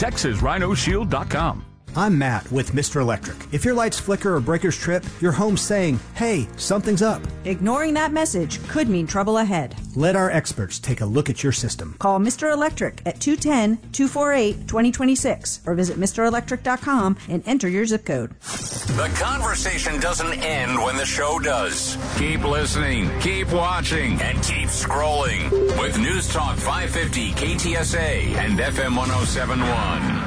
TexasRhinoShield.com. I'm Matt with Mr. Electric. If your lights flicker or breakers trip, your home's saying, hey, something's up. Ignoring that message could mean trouble ahead. Let our experts take a look at your system. Call Mr. Electric at 210-248-2026 or visit MrElectric.com and enter your zip code. The conversation doesn't end when the show does. Keep listening, keep watching, and keep scrolling with News Talk 550 KTSA and FM 1071.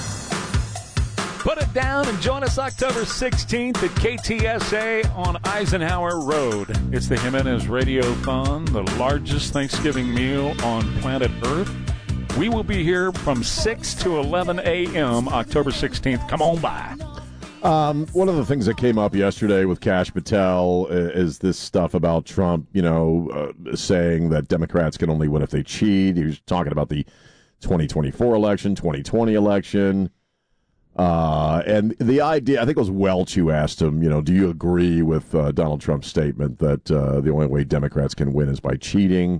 Put it down and join us October 16th at KTSA on Eisenhower Road. It's the Jimenez Radiothon, the largest Thanksgiving meal on planet Earth. We will be here from 6 to 11 a.m. October 16th. Come on by. One of the things that came up yesterday with Kash Patel is this stuff about Trump, saying that Democrats can only win if they cheat. He was talking about the 2024 election, 2020 election. And the idea, I think it was Welch who asked him, do you agree with Donald Trump's statement that the only way Democrats can win is by cheating?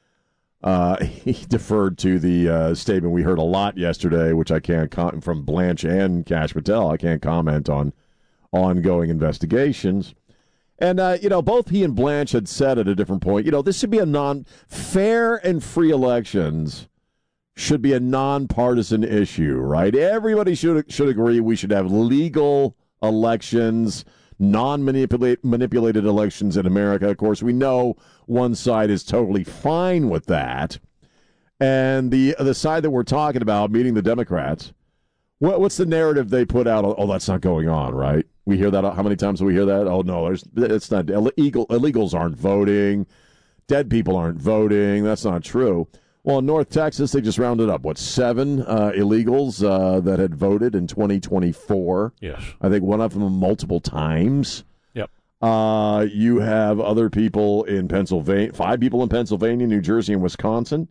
He deferred to the statement we heard a lot yesterday, which I can't from Blanche and Kash Patel. I can't comment on ongoing investigations. And, both he and Blanche had said at a different point, this should be a fair and free elections should be a nonpartisan issue, right? Everybody should agree we should have legal elections, non-manipulated elections in America. Of course, we know one side is totally fine with that. And the side that we're talking about, meaning the Democrats, what's the narrative they put out? Oh, that's not going on, right? We hear that. How many times do we hear that? Oh, no, it's not. Illegals aren't voting. Dead people aren't voting. That's not true. Well, in North Texas, they just rounded up, 7 illegals that had voted in 2024. Yes. I think one of them multiple times. Yep. You have other people in Pennsylvania, 5 people in Pennsylvania, New Jersey, and Wisconsin,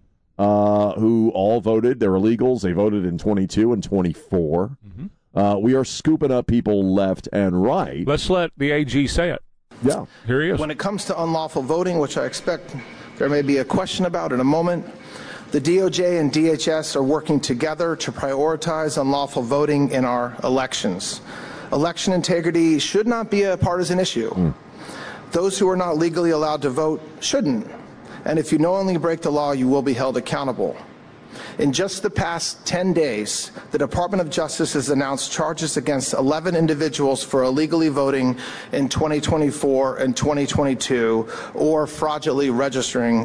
who all voted. They're illegals. They voted in 22 and 24. We are scooping up people left and right. Let's let the AG say it. Yeah. Here he is. When it comes to unlawful voting, which I expect there may be a question about in a moment, the DOJ and DHS are working together to prioritize unlawful voting in our elections. Election integrity should not be a partisan issue. Those who are not legally allowed to vote shouldn't. And if you knowingly break the law, you will be held accountable. In just the past 10 days, the Department of Justice has announced charges against 11 individuals for illegally voting in 2024 and 2022 or fraudulently registering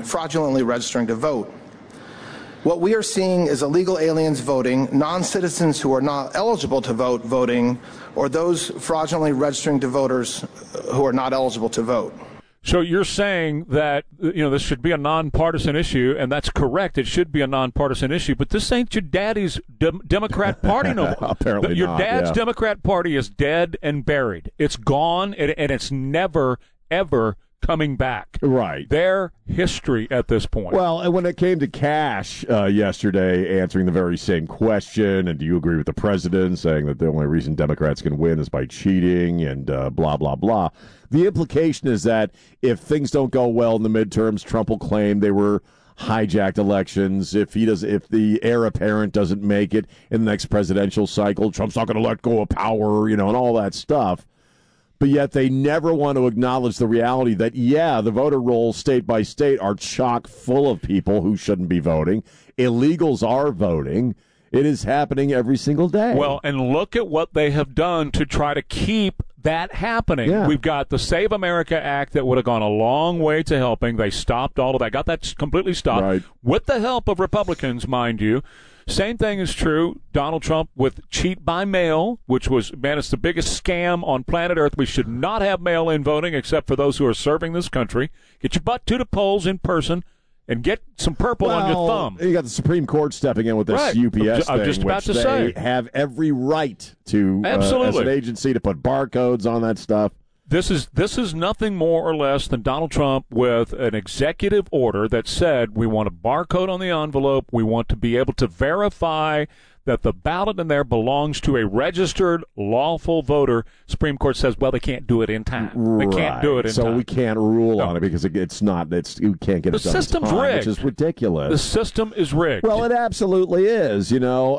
to vote. What we are seeing is illegal aliens voting, non-citizens who are not eligible to vote voting, or those fraudulently registering to voters who are not eligible to vote. So you're saying that, this should be a nonpartisan issue, and that's correct. It should be a nonpartisan issue, but this ain't your daddy's Democrat Party no more. Apparently your not, dad's yeah. Democrat Party is dead and buried. It's gone, and it's never, ever coming back. Right. Their history at this point. Well, and when it came to Kash yesterday answering the very same question, and do you agree with the president saying that the only reason Democrats can win is by cheating and blah, blah, blah, the implication is that if things don't go well in the midterms, Trump will claim they were hijacked elections. If the heir apparent doesn't make it in the next presidential cycle, Trump's not going to let go of power, and all that stuff. But yet they never want to acknowledge the reality that, the voter rolls state by state are chock full of people who shouldn't be voting. Illegals are voting. It is happening every single day. Well, and look at what they have done to try to keep that happening. Yeah. We've got the Save America Act that would have gone a long way to helping. They stopped all of that, got that completely stopped, right, with the help of Republicans, mind you. Same thing is true, Donald Trump, with cheat by mail, which was, it's the biggest scam on planet Earth. We should not have mail-in voting except for those who are serving this country. Get your butt to the polls in person and get some purple on your thumb. You got the Supreme Court stepping in with this right. UPS I'm thing, just about which to say. Have every right to, Absolutely, as an agency, to put barcodes on that stuff. This is nothing more or less than Donald Trump with an executive order that said we want a barcode on the envelope. We want to be able to verify that the ballot in there belongs to a registered, lawful voter. Supreme Court says, well, they can't do it in time. They can't do it in time. So we can't rule on it because it's not. You can't get it done in time, system's rigged. which is ridiculous. The system is rigged. Well, it absolutely is,